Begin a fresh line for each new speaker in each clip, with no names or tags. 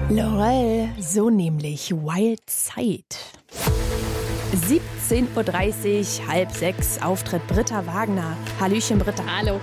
Lorel, so nämlich Wild Side. 17.30 Uhr, 5:30, Auftritt Britta Wagner. Hallöchen, Britta.
Hallo.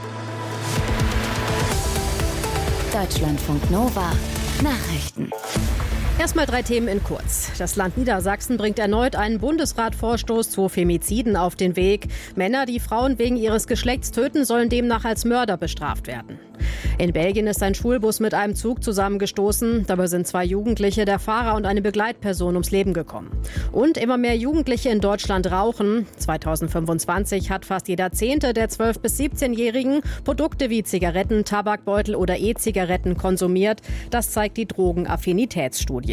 Deutschlandfunk Nova. Nachrichten.
Erstmal 3 Themen in kurz. Das Land Niedersachsen bringt erneut einen Bundesratvorstoß zu Femiziden auf den Weg. Männer, die Frauen wegen ihres Geschlechts töten, sollen demnach als Mörder bestraft werden. In Belgien ist ein Schulbus mit einem Zug zusammengestoßen. Dabei sind 2 Jugendliche, der Fahrer und eine Begleitperson, ums Leben gekommen. Und immer mehr Jugendliche in Deutschland rauchen. 2025 hat fast jeder 10. der 12- bis 17-Jährigen Produkte wie Zigaretten, Tabakbeutel oder E-Zigaretten konsumiert. Das zeigt die Drogenaffinitätsstudie.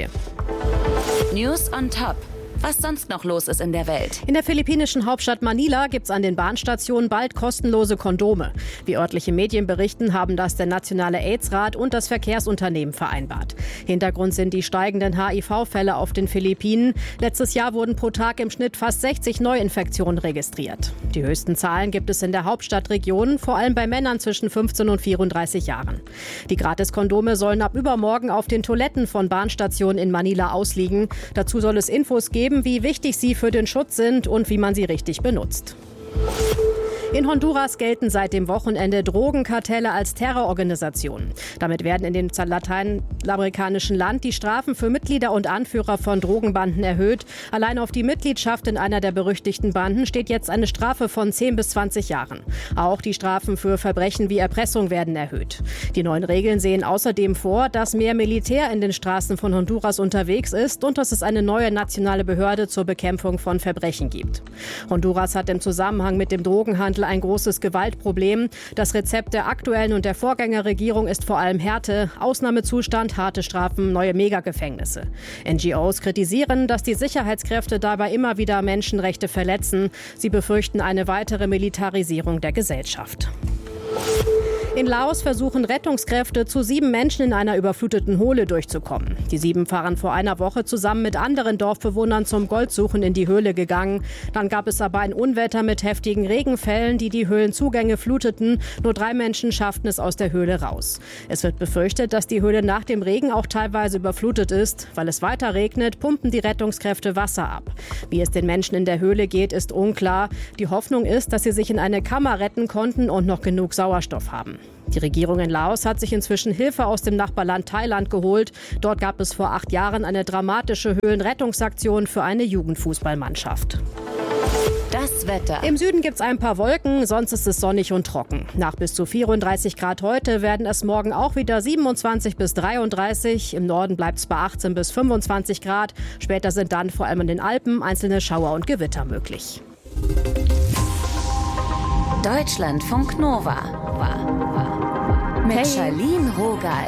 News on Top. Was sonst noch los ist in der Welt.
In der philippinischen Hauptstadt Manila gibt es an den Bahnstationen bald kostenlose Kondome. Wie örtliche Medien berichten, haben das der Nationale AIDS-Rat und das Verkehrsunternehmen vereinbart. Hintergrund sind die steigenden HIV-Fälle auf den Philippinen. Letztes Jahr wurden pro Tag im Schnitt fast 60 Neuinfektionen registriert. Die höchsten Zahlen gibt es in der Hauptstadtregion, vor allem bei Männern zwischen 15 und 34 Jahren. Die Gratiskondome sollen ab übermorgen auf den Toiletten von Bahnstationen in Manila ausliegen. Dazu soll es Infos geben, wie wichtig sie für den Schutz sind und wie man sie richtig benutzt. In Honduras gelten seit dem Wochenende Drogenkartelle als Terrororganisationen. Damit werden in dem lateinamerikanischen Land die Strafen für Mitglieder und Anführer von Drogenbanden erhöht. Allein auf die Mitgliedschaft in einer der berüchtigten Banden steht jetzt eine Strafe von 10 bis 20 Jahren. Auch die Strafen für Verbrechen wie Erpressung werden erhöht. Die neuen Regeln sehen außerdem vor, dass mehr Militär in den Straßen von Honduras unterwegs ist und dass es eine neue nationale Behörde zur Bekämpfung von Verbrechen gibt. Honduras hat im Zusammenhang mit dem Drogenhandel ein großes Gewaltproblem. Das Rezept der aktuellen und der Vorgängerregierung ist vor allem Härte, Ausnahmezustand, harte Strafen, neue Megagefängnisse. NGOs kritisieren, dass die Sicherheitskräfte dabei immer wieder Menschenrechte verletzen. Sie befürchten eine weitere Militarisierung der Gesellschaft. In Laos versuchen Rettungskräfte, zu 7 Menschen in einer überfluteten Höhle durchzukommen. Die 7 waren vor einer Woche zusammen mit anderen Dorfbewohnern zum Goldsuchen in die Höhle gegangen. Dann gab es aber ein Unwetter mit heftigen Regenfällen, die die Höhlenzugänge fluteten. Nur 3 Menschen schafften es aus der Höhle raus. Es wird befürchtet, dass die Höhle nach dem Regen auch teilweise überflutet ist. Weil es weiter regnet, pumpen die Rettungskräfte Wasser ab. Wie es den Menschen in der Höhle geht, ist unklar. Die Hoffnung ist, dass sie sich in eine Kammer retten konnten und noch genug Sauerstoff haben. Die Regierung in Laos hat sich inzwischen Hilfe aus dem Nachbarland Thailand geholt. Dort gab es vor 8 Jahren eine dramatische Höhlenrettungsaktion für eine Jugendfußballmannschaft.
Das Wetter.
Im Süden gibt es ein paar Wolken, sonst ist es sonnig und trocken. Nach bis zu 34 Grad heute werden es morgen auch wieder 27 bis 33. Im Norden bleibt es bei 18 bis 25 Grad. Später sind dann vor allem in den Alpen einzelne Schauer und Gewitter möglich.
Deutschlandfunk Nova. Mit Charlene Rogal.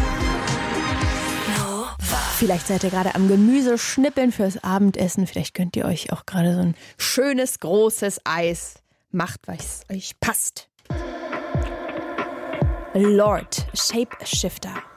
Vielleicht seid ihr gerade am Gemüse schnippeln fürs Abendessen. Vielleicht könnt ihr euch auch gerade so ein schönes, großes Eis macht, was euch passt. Lord, Shapeshifter.